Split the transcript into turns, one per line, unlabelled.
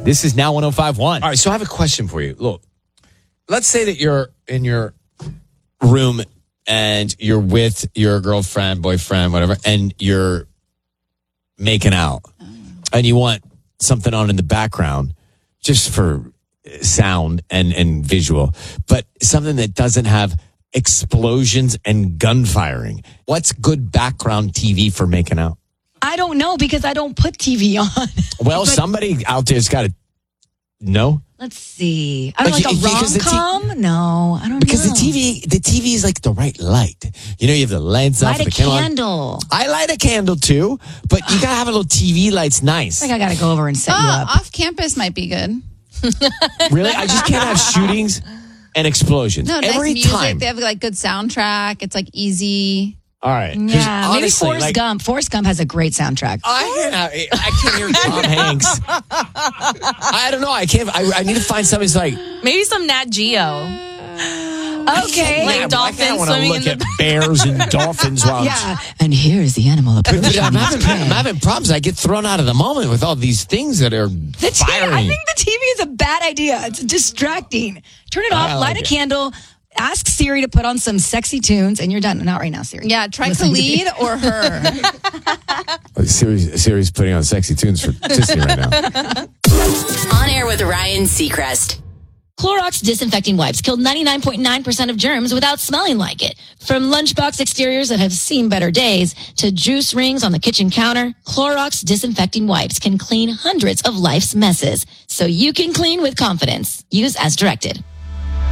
This is Now 105.1.
All right, so I have a question for you. Look, let's say that you're in your room and you're with your girlfriend, boyfriend, whatever, and you're making out. And you want something on in the background just for sound and visual, but something that doesn't have explosions and gunfiring. What's good background TV for making out?
I don't know because I don't put TV on.
Well, somebody out there's got to know.
Let's see. I don't like a rom-com. No, I don't
because
know.
the TV is like the right light. You know, you have the lights off.
Light a candle.
I light a candle too, but you gotta have a little TV lights nice.
I think I gotta go over and set you up.
Off campus might be good.
Really? I just can't have shootings and explosions.
No,
every
nice music.
time.
They have like good soundtrack. It's like easy.
All right.
Yeah, maybe
honestly,
Forrest Gump. Forrest Gump has a great soundtrack.
I can't hear Tom Hanks. I don't know. I can't. I need to find something that's like
Maybe some Nat Geo.
Okay.
Like dolphins swimming in
at bears and dolphins while
And here's the animal approaching.
I'm having problems. I get thrown out of the moment with all these things that are firing.
I think the TV is a bad idea. It's distracting. Turn it off, light a candle, ask Siri to put on some sexy tunes, and you're done. Not right now, Siri.
Yeah, try Khalid or her.
Siri's putting on sexy tunes for Sissy right now.
On Air with Ryan Seacrest.
Clorox disinfecting wipes killed 99.9% of germs without smelling like it. From lunchbox exteriors that have seen better days to juice rings on the kitchen counter, Clorox disinfecting wipes can clean hundreds of life's messes. So you can clean with confidence. Use as directed.